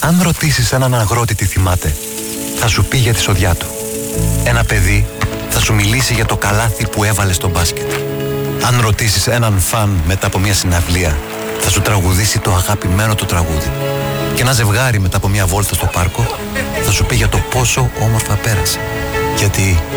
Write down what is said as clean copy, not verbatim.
Αν ρωτήσεις έναν αγρότη τι θυμάται, θα σου πει για τη σοδιά του. Ένα παιδί θα σου μιλήσει για το καλάθι που έβαλε στο μπάσκετ. Αν ρωτήσεις έναν φαν μετά από μια συναυλία, θα σου τραγουδήσει το αγαπημένο του τραγούδι. Και ένα ζευγάρι μετά από μια βόλτα στο πάρκο θα σου πει για το πόσο όμορφα πέρασε. Γιατί